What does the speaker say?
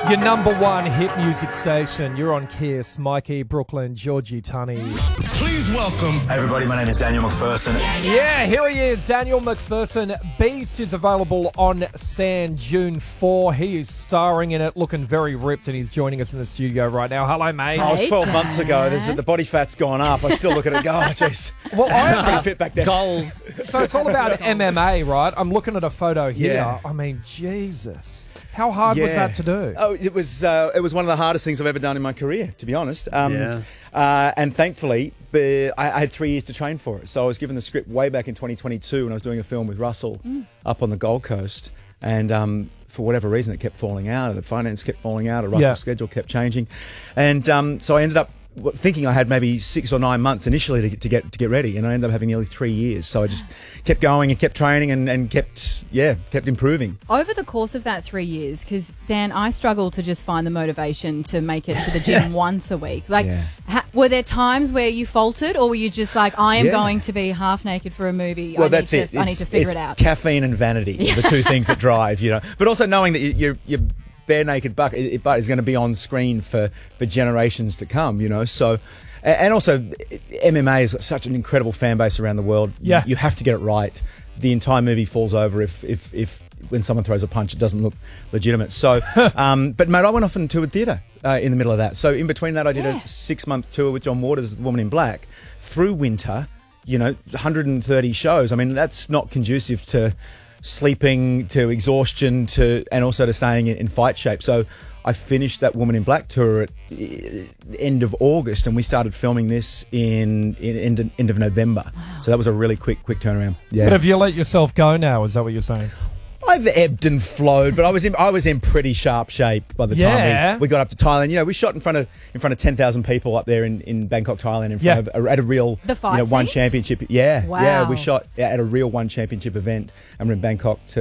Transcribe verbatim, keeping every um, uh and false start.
Your number one hit music station. You're on Kiss. Mikey, Brooklyn, Georgie, Tunney. Please welcome. Hey everybody, my name is Daniel McPherson. Yeah, here he is, Daniel McPherson. Beast is available on Stan June fourth. He is starring in it, looking very ripped, and he's joining us in the studio right now. Hello, mate. Oh, it was twelve Hey, months ago. There's, the body fat's gone up. I still look at it and go, oh, jeez. Well, I I was pretty fit back then. Goals. So it's all about M M A, right? I'm looking at a photo here. Yeah. I mean, Jesus. How hard was Yeah. that to do? Oh, it was uh, it was one of the hardest things I've ever done in my career, to be honest. Um, Yeah. uh, and thankfully, uh, I, I had three years to train for it. So I was given the script way back in twenty twenty-two when I was doing a film with Russell up on the Gold Coast. And um, for whatever reason, it kept falling out. The finance kept falling out. Russell's Yeah. schedule kept changing. And um, so I ended up thinking I had maybe six or nine months initially to get, to get to get ready, and I ended up having nearly three years. So I just kept going and kept training and, and kept yeah kept improving. Over the course of that three years, because Dan, I struggle to just find the motivation to make it to the gym once a week. Like, Yeah. ha- were there times where you faltered, or were you just like, I am Yeah. going to be half naked for a movie? Well, I that's need it. to, I need It's- to figure it's it out. Caffeine and vanity are the two things that drive, you know. But also knowing that you- you're, you're bare naked butt, it, but is going to be on screen for, for generations to come, you know. So, a- and also M M A has got such an incredible fan base around the world. You- Yeah. you have to get it right. The entire movie falls over if if if when someone throws a punch, it doesn't look legitimate. So, um, but mate, I went off and toured theatre uh, in the middle of that. So in between that, I did Yeah. a six month tour with John Waters, The Woman in Black, through winter. You know, one hundred thirty shows. I mean, that's not conducive to sleeping, to exhaustion, to and also to staying in, in fight shape. So I finished that Woman in Black tour at the end of August, and we started filming this in, in end, end of November. So that was a really quick quick turnaround. Yeah. But have you let yourself go now? Is that what you're saying? I've ebbed and flowed, but I was in I was in pretty sharp shape by the Yeah. time we, we got up to Thailand. You know, we shot in front of in front of ten thousand people up there in, in Bangkok, Thailand, in front Yeah. of a, at a real The fight you know, one scenes? championship. Yeah, yeah, Wow. we shot at a real one championship event, and we're in Bangkok to